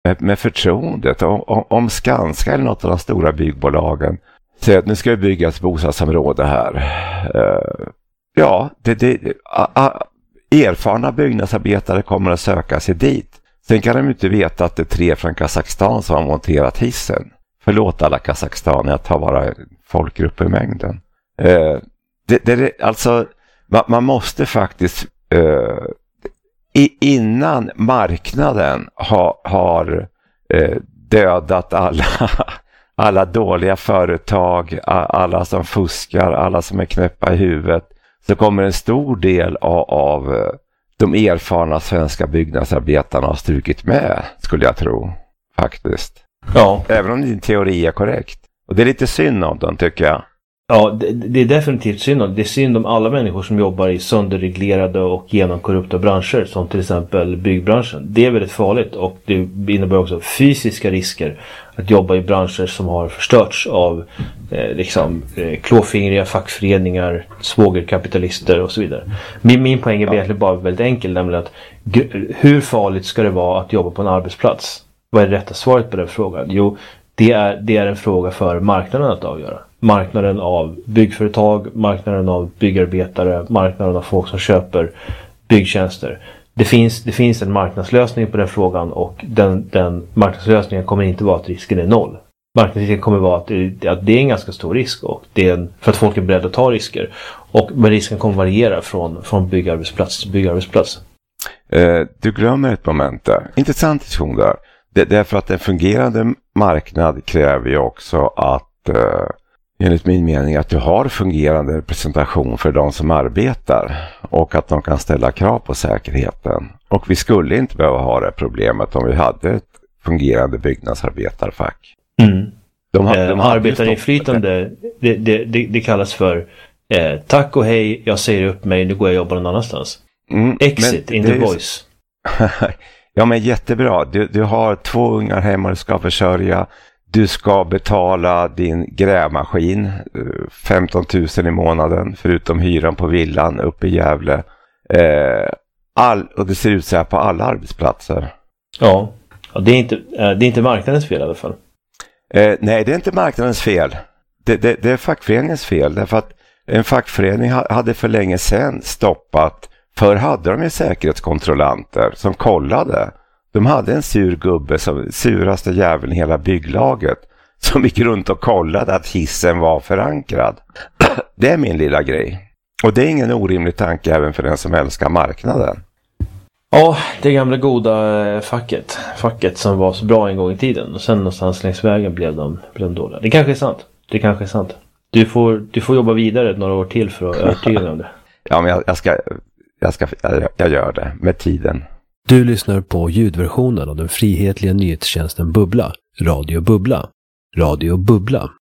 med förtroendet. Om Skanska eller något av de stora byggbolagen säger att nu ska det byggas bostadsområde här. Erfarna byggnadsarbetare kommer att söka sig dit. Sen kan de inte veta att det är 3 från Kazakstan som har monterat hissen. Förlåt alla Kazakstaner, att ta bara folkgrupp i mängden. Alltså, man måste faktiskt innan marknaden har dödat alla dåliga företag, alla som fuskar, alla som är knäppa i huvudet, så kommer en stor del av de erfarna svenska byggnadsarbetarna har strukit med, skulle jag tro, faktiskt. Ja. Även om din teori är korrekt. Och det är lite synd om dem, tycker jag. Ja, det är definitivt synd om. Det är synd om alla människor som jobbar i sönderreglerade och genomkorrupta branscher, som till exempel byggbranschen. Det är väldigt farligt, och det innebär också fysiska risker att jobba i branscher som har förstörts av klåfingriga fackföreningar, svågerkapitalister och så vidare. Min poäng är egentligen bara väldigt enkel, nämligen att hur farligt ska det vara att jobba på en arbetsplats? Vad är det rätta svaret på den frågan? Jo, det är en fråga för marknaden att avgöra. Marknaden av byggföretag, marknaden av byggarbetare, marknaden av folk som köper byggtjänster. Det finns en marknadslösning på den frågan, och den marknadslösningen kommer inte vara att risken är 0. Marknadsrisken kommer vara att det är en ganska stor risk, och det är för att folk är beredda att ta risker. Men risken kommer variera från byggarbetsplats till byggarbetsplats. Du glömmer ett moment där. Intressant diskussion där. Därför att en fungerande marknad kräver ju också att, enligt min mening, att du har fungerande representation för de som arbetar, och att de kan ställa krav på säkerheten. Och vi skulle inte behöva ha det problemet om vi hade ett fungerande byggnadsarbetarfack. De arbetarinflytande, det kallas för tack och hej, jag säger upp mig, nu går jag och jobbar någon annanstans. Exit in the voice. Ja, men jättebra. Du har 2 ungar hemma du ska försörja. Du ska betala din grävmaskin 15 000 i månaden, förutom hyran på villan uppe i Gävle. Och det ser ut så här på alla arbetsplatser. Ja, det är inte marknadens fel i alla fall. Nej, det är inte marknadens fel. Det är fackföreningens fel. Därför att en fackförening hade för länge sedan stoppat. Förr hade de ju säkerhetskontrollanter som kollade. De hade en sur gubbe, som suraste jäveln i hela bygglaget, som gick runt och kollade att hissen var förankrad. Det är min lilla grej. Och det är ingen orimlig tanke även för den som älskar marknaden. Ja, det gamla goda facket. Facket som var så bra en gång i tiden. Och sen någonstans längs vägen blev de dåliga. Det kanske är sant. Du får jobba vidare några år till för att övertyga om det. Ja, men jag gör det med tiden. Du lyssnar på ljudversionen av den frihetliga nyhetstjänsten Bubbla, Radio Bubbla. Radio Bubbla